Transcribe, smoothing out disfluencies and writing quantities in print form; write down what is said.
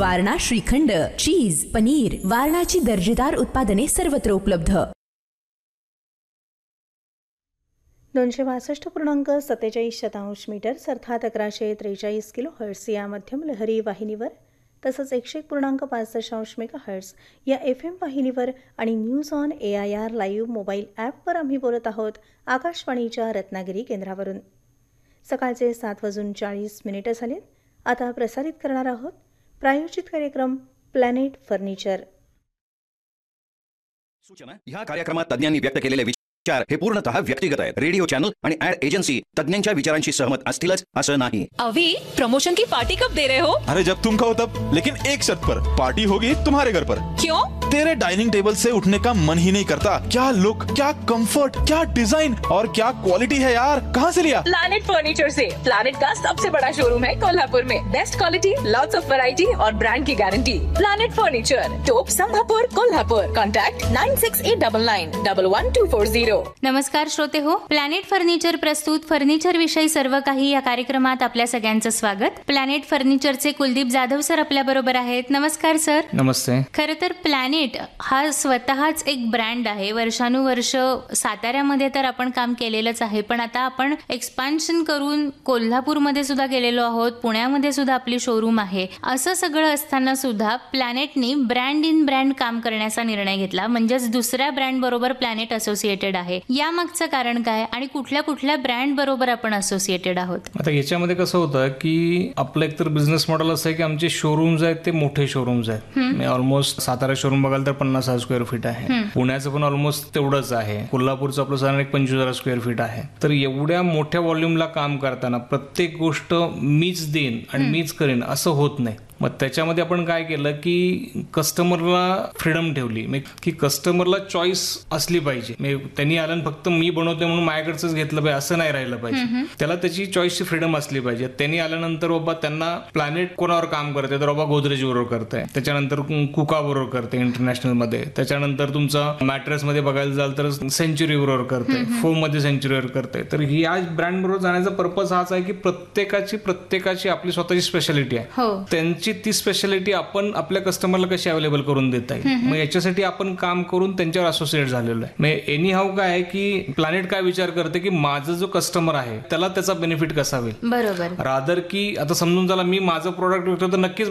वारणा श्रीखंड, चीज, पनीर, वारणाची दर्जेदार उत्पादने सर्वत्र उपलब्ध. 262.47 मीटर्स अर्थात 1143 किलोहर्ट्ज या मध्यम लहरी वाहिनीवर तसंच 101.5 मेगाहर्ट्ज या FM वाहिनीवर आणि news on AIR live mobile ॲपवर आम्ही बोलत आहोत आकाशवाणीच्या रत्नागिरी केंद्रावरून. सकाळचे 7:40 झालेत. आता प्रसारित करणार आहोत प्रायोजित कार्यक्रम प्लॅनेट फर्निचर. सूचना ह्या कार्यक्रमात तज्ञांनी व्यक्त केलेले विचार हे पूर्णतः व्यक्तिगत आहेत. रेडिओ चॅनल आणि ऍड एजेंसी तज्ञांच्या विचारांशी सहमत असतीलच असं नाही. अभी प्रमोशन की पार्टी कब दे रहे हो? अरे जब तुम कहो तब, लेकिन एक शर्त पर. पार्टी होगी तुम्हारे घर पर. क्यों? तेरे डाइनिंग टेबल से उठने का मन ही नहीं करता. क्या लुक, क्या कंफर्ट, क्या डिजाइन और क्या क्वालिटी है यार. कहाँ से लिया? प्लैनेट फर्नीचर से. प्लैनेट का सबसे बड़ा शोरूम है कोल्हापुर में. Best quality, lots of variety और ब्रांड की गारंटी. प्लैनेट फर्नीचर, टोप संभापुर, कोल्हापुर. कॉन्टैक्ट 9689991240. नमस्कार श्रोते हो, प्लॅनेट फर्निचर प्रस्तुत फर्निचर विषयी सर्व काही या कार्यक्रमात आपल्या सगळ्यांचं स्वागत. प्लॅनेट फर्निचरचे कुलदीप जाधव सर आपल्या बरोबर आहेत. नमस्कार सर. नमस्ते. खरं तर प्लॅनेट हा स्वतःच एक ब्रँड आहे. वर्षानुवर्ष साताऱ्यामध्ये तर आपण काम केलेलंच आहे, पण आता आपण एक्सपान्शन करून कोल्हापूरमध्ये सुद्धा गेलेलो आहोत, पुण्यामध्ये सुद्धा आपली शोरूम आहे. असं सगळं असताना सुद्धा प्लॅनेटनी ब्रँड इन ब्रँड काम करण्याचा निर्णय घेतला, म्हणजेच दुसऱ्या ब्रँड बरोबर प्लॅनेट असोसिएटेड आहे. या मागचं कारण काय आणि कुठल्या कुठल्या ब्रँड बरोबर आपण असोसिएटेड आहोत? आता याच्यामध्ये कसं होतं की आपलं एकतर बिझनेस मॉडेल असं आहे की आमचे शोरूम्स आहेत ते मोठे शोरूम्स आहेत. ऑलमोस्ट सातारा शोरूम बघाल तर 50,000 स्क्वेअर फीट आहे. पुण्याचं पण ऑलमोस्ट तेवढंच आहे. कोल्हापूरचं आपलं साधारण 25,000 स्क्वेअर फीट आहे. तर एवढ्या मोठ्या व्हॉल्यूमला काम करताना प्रत्येक गोष्ट मीच देईन आणि मीच करेन असं होत नाही. मग त्याच्यामध्ये आपण काय केलं की कस्टमरला फ्रीडम ठेवली, की कस्टमरला चॉईस असली पाहिजे. त्यांनी आलं फक्त मी बनवतोय म्हणून माझ्याकडचंच घेतलं पाहिजे असं नाही राहिलं पाहिजे. त्याला त्याची चॉईसची फ्रीडम असली पाहिजे. त्यांनी आल्यानंतर बाबा त्यांना प्लॅनेट कोणावर काम करते तर बाबा गोदरेज बरोबर करते, त्याच्यानंतर कुका बरोबर करते इंटरनॅशनल मध्ये, त्याच्यानंतर तुमचं मॅट्रेस मध्ये बघायला जाल तर सेंचुरी बरोबर करते, फोम मध्ये सेंचुरीवर करते. तर या ब्रँड बरोबर जाण्याचा पर्पज हाच आहे की प्रत्येकाची आपली स्वतःची स्पेशालिटी आहे. त्यांची ती स्पेशालिटी आपण आपल्या कस्टमरला कशी अवेलेबल करून देता येईल. मग याच्यासाठी आपण काम करून त्यांच्यावर असोसिएट झालेलो आहे. मग एनी हाऊ काय आहे की प्लॅनेट काय विचार करते की माझा जो कस्टमर आहे त्याला त्याचा बेनिफिट कसा होईल. बरोबर. रादर की आता समजून झाला मी माझं प्रोडक्ट विकतो तर नक्कीच